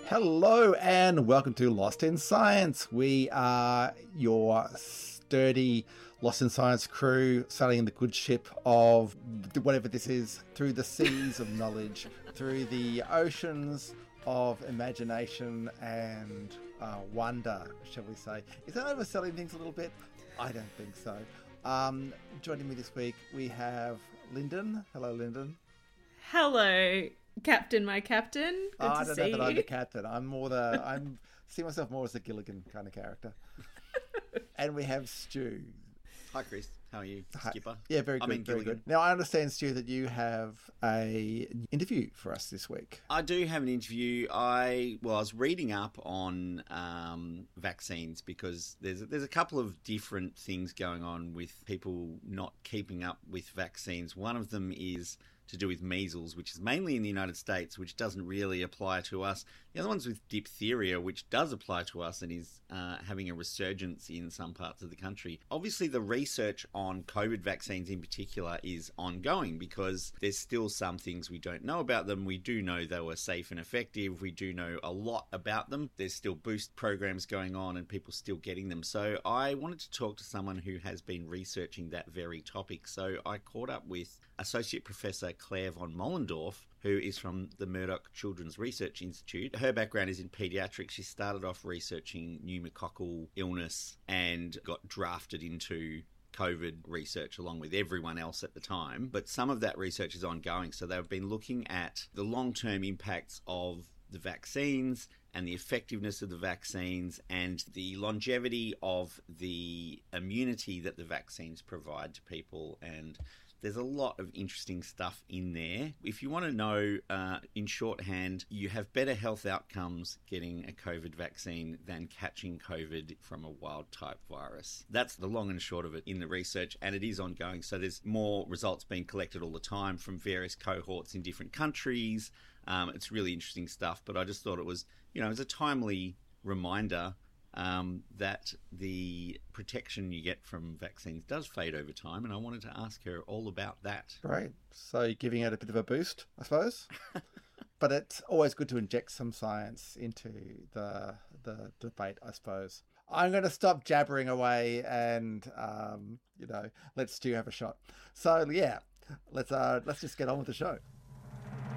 Hello and welcome to Lost in Science. We are your sturdy Lost in Science crew sailing the good ship of whatever this is, through the seas of knowledge, through the oceans of imagination and wonder, shall we say. Is that overselling things a little bit? I don't think so. Joining me this week, we have Lyndon. Hello, Lyndon. Hello, Captain, my captain. Good to see you. I don't know that I'm the captain. I see myself more as a Gilligan kind of character. And we have Stu. Hi, Chris. How are you, Skipper? Yeah, very good, very good. Now, I understand, Stu, that you have an interview for us this week. I do have an interview. I was reading up on vaccines because there's a couple of different things going on with people not keeping up with vaccines. One of them is to do with measles, which is mainly in the United States, which doesn't really apply to us. The other one's with diphtheria, which does apply to us and is having a resurgence in some parts of the country. Obviously, the research on COVID vaccines in particular is ongoing because there's still some things we don't know about them. We do know they were safe and effective. We do know a lot about them. There's still boost programs going on and people still getting them. So I wanted to talk to someone who has been researching that very topic. So I caught up with Associate Professor Claire von Mollendorf, who is from the Murdoch Children's Research Institute. Her background is in paediatrics. She started off researching pneumococcal illness and got drafted into COVID research along with everyone else at the time. But some of that research is ongoing. So they've been looking at the long-term impacts of the vaccines and the effectiveness of the vaccines and the longevity of the immunity that the vaccines provide to people. And there's a lot of interesting stuff in there. If you want to know, in shorthand, you have better health outcomes getting a COVID vaccine than catching COVID from a wild-type virus. That's the long and short of it in the research, and it is ongoing. So there's more results being collected all the time from various cohorts in different countries. It's really interesting stuff, but I just thought it was, it was a timely reminder that the protection you get from vaccines does fade over time, and I wanted to ask her all about that. Great. So you're giving it a bit of a boost, I suppose. But it's always good to inject some science into the debate, I suppose. I'm going to stop jabbering away and, let Stu have a shot. So, yeah, let's just get on with the show.